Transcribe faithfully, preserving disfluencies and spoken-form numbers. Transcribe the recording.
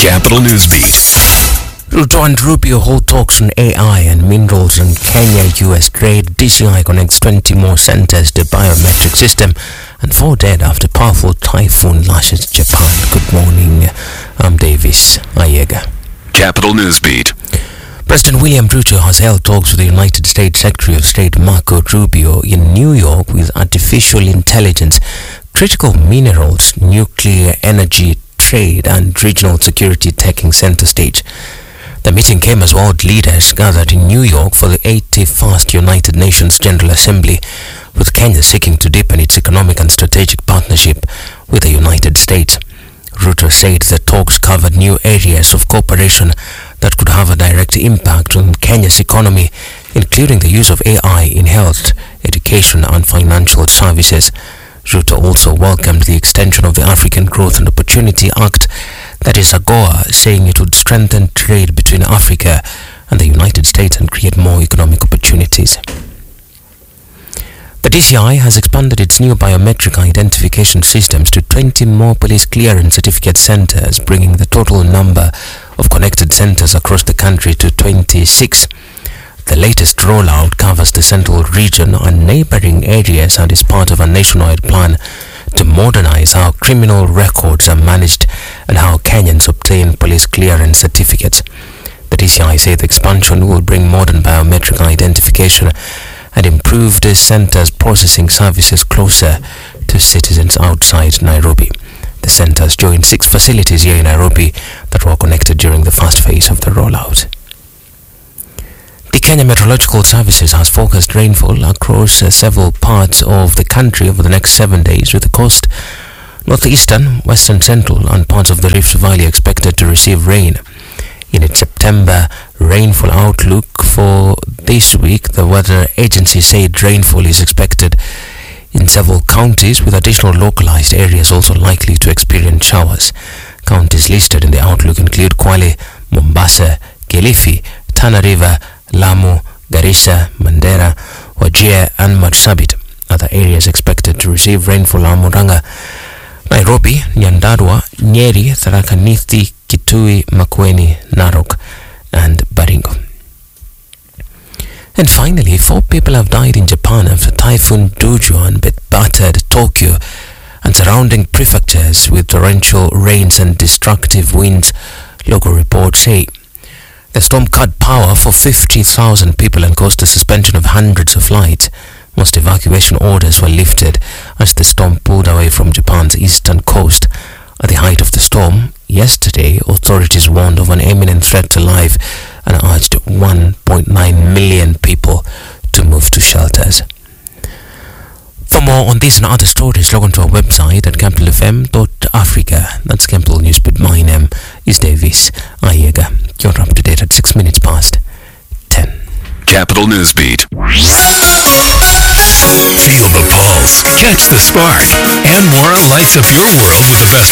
Capital Newsbeat. Ruto and Rubio hold talks on A I and minerals in Kenya-U S trade. D C I connects twenty more centers to biometric system, and four dead after powerful typhoon lashes Japan. Good morning, I'm Davis Ayega. Capital Newsbeat. President William Ruto has held talks with the United States Secretary of State Marco Rubio in New York with artificial intelligence, critical minerals, nuclear energy, trade and regional security taking center stage. The meeting came as world leaders gathered in New York for the eighty-first United Nations General Assembly, with Kenya seeking to deepen its economic and strategic partnership with the United States. Ruto said the talks covered new areas of cooperation that could have a direct impact on Kenya's economy, including the use of A I in health, education and financial services. Ruto also welcomed the extension of the African Growth and Opportunity Act, that is AGOA, saying it would strengthen trade between Africa and the United States and create more economic opportunities. The D C I has expanded its new biometric identification systems to twenty more police clearance certificate centers, bringing the total number of connected centers across the country to twenty-six. The latest rollout covers the central region and neighboring areas and is part of a nationwide plan to modernize how criminal records are managed and how Kenyans obtain police clearance certificates. The D C I said the expansion will bring modern biometric identification and improve the center's processing services closer to citizens outside Nairobi. The centers joined six facilities here in Nairobi that were connected during the first phase of the rollout. The Kenya Meteorological Services has forecast rainfall across uh, several parts of the country over the next seven days, with the coast, northeastern, western central and parts of the Rift Valley expected to receive rain. In its September rainfall outlook for this week, the weather agency said rainfall is expected in several counties, with additional localized areas also likely to experience showers. Counties listed in the outlook include Kwale, Mombasa, Kilifi, Tana River, Lamu, Garissa, Mandera, Wajir and Marsabit. Other areas expected to receive rainfall are Murang'a, Nairobi, Nyandarua, Nyeri, Tharaka Nithi, Kitui, Makueni, Narok and Baringo. And finally, four people have died in Japan after Typhoon Dujuan battered Tokyo and surrounding prefectures with torrential rains and destructive winds, local reports say. The storm cut power for fifty thousand people and caused the suspension of hundreds of flights. Most evacuation orders were lifted as the storm pulled away from Japan's eastern coast. At the height of the storm, yesterday, authorities warned of an imminent threat to life and urged one point nine million people to move to shelters. For more on these and other stories, log on to our website at capital f m dot africa. That's Capital Newsbeat. My name is Davis Ayega. You're up to date at six minutes past ten. Capital Newsbeat. Feel the pulse, catch the spark, and more lights up your world with the best